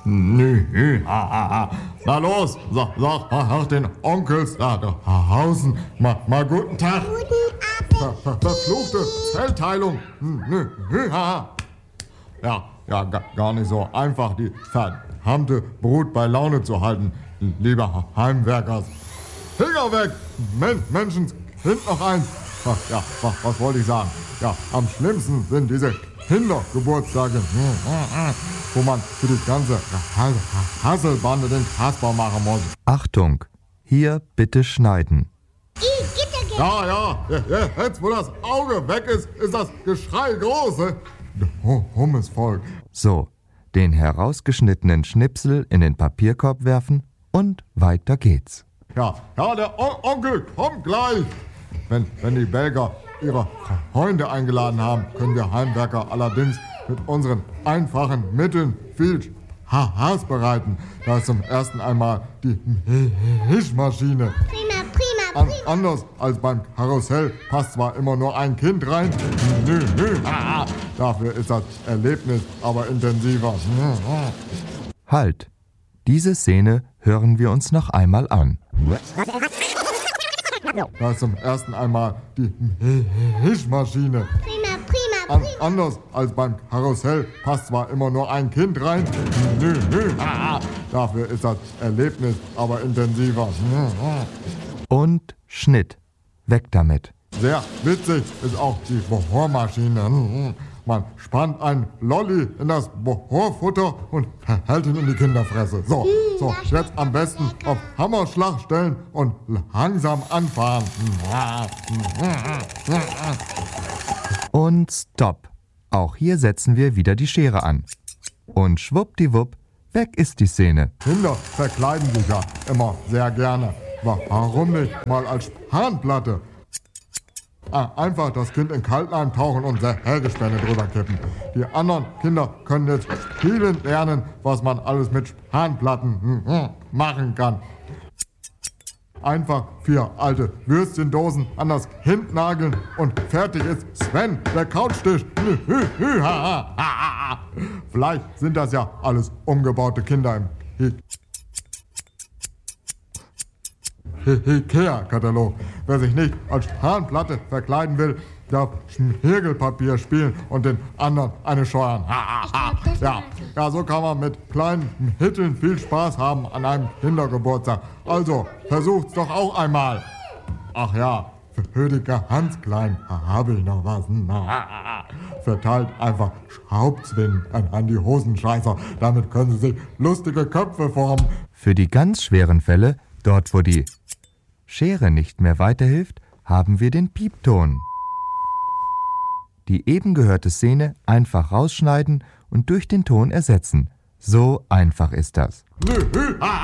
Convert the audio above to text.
Na los, sag den Onkels da draußen mal guten Tag. Verfluchte Zellteilung. Ja, gar nicht so einfach, die verdammte Brut bei Laune zu halten, lieber Heimwerkers. Finger weg, Menschenskind noch eins. Ja, was wollte ich sagen? Ja, am schlimmsten sind diese Kindergeburtstage, wo man für die ganze Hasselbande den Kasper machen muss. Achtung, hier bitte schneiden. Ja, jetzt wo das Auge weg ist, ist das Geschrei groß. Dummes Volk. So, den herausgeschnittenen Schnipsel in den Papierkorb werfen und weiter geht's. Ja, der Onkel kommt gleich. Wenn die Belgier ihre Freunde eingeladen haben, können wir Heimwerker allerdings mit unseren einfachen Mitteln viel Spaß bereiten. Da ist zum ersten einmal die Mischmaschine. Prima. Anders als beim Karussell passt zwar immer nur ein Kind rein. Dafür ist das Erlebnis aber intensiver. Halt, diese Szene hören wir uns noch einmal an. Da ist zum ersten einmal die Mischmaschine. Prima. Anders als beim Karussell passt zwar immer nur ein Kind rein. Dafür ist das Erlebnis aber intensiver. Und Schnitt. Weg damit. Sehr witzig ist auch die Bohrmaschine. Man spannt ein Lolli in das Bohrfutter und hält ihn in die Kinderfresse. So, jetzt am besten auf Hammerschlag stellen und langsam anfahren. Und Stopp. Auch hier setzen wir wieder die Schere an. Und schwuppdiwupp, weg ist die Szene. Kinder verkleiden sich ja immer sehr gerne. Warum nicht mal als Spanplatte? Einfach das Kind in Kalten eintauchen und Sägespäne drüber kippen. Die anderen Kinder können jetzt spielen lernen, was man alles mit Spanplatten machen kann. Einfach 4 alte Würstchendosen an das Kind nageln und fertig ist Sven, der Couchtisch. Vielleicht sind das ja alles umgebaute Kinder im Ikea-Katalog. Wer sich nicht als Spanplatte verkleiden will, darf Schmirgelpapier spielen und den anderen eine scheuern. Ja, so kann man mit kleinen Mitteln viel Spaß haben an einem Kindergeburtstag. Also, versucht's doch auch einmal. Ach ja, für die ganz Kleinen habe ich noch was. Verteilt einfach Schraubzwingen an die Hosenscheißer. Damit können sie sich lustige Köpfe formen. Für die ganz schweren Fälle, dort wo die Schere nicht mehr weiterhilft, haben wir den Piepton. Die eben gehörte Szene einfach rausschneiden und durch den Ton ersetzen. So einfach ist das.